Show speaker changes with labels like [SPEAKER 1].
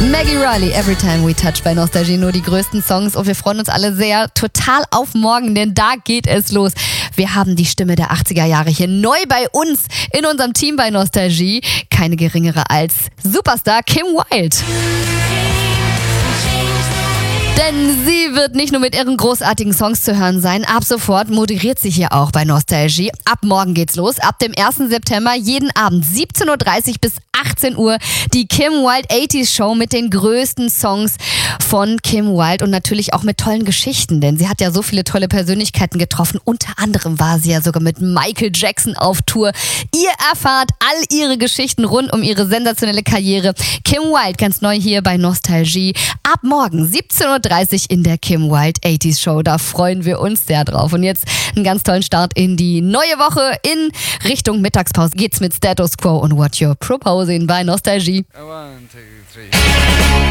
[SPEAKER 1] Maggie Riley, Every Time We Touch bei Nostalgie, nur die größten Songs und wir freuen uns alle sehr total auf morgen, denn da geht es los. Wir haben die Stimme der 80er Jahre hier neu bei uns in unserem Team bei Nostalgie. Keine geringere als Superstar Kim Wilde. Denn sie wird nicht nur mit ihren großartigen Songs zu hören sein, ab sofort moderiert sie hier auch bei Nostalgie. Ab morgen geht's los, ab dem 1. September, jeden Abend 17.30 Uhr bis 18 Uhr die Kim Wilde 80s Show mit den größten Songs von Kim Wilde und natürlich auch mit tollen Geschichten, denn sie hat ja so viele tolle Persönlichkeiten getroffen. Unter anderem war sie ja sogar mit Michael Jackson auf Tour. Ihr erfahrt all ihre Geschichten rund um ihre sensationelle Karriere. Kim Wilde ganz neu hier bei Nostalgie. Ab morgen 17.30 Uhr in der Kim Wilde 80s Show. Da freuen wir uns sehr drauf. Und jetzt einen ganz tollen Start in die neue Woche. In Richtung Mittagspause geht's mit Status Quo und What You're Proposing bei Nostalgie.
[SPEAKER 2] 1, 2, 3.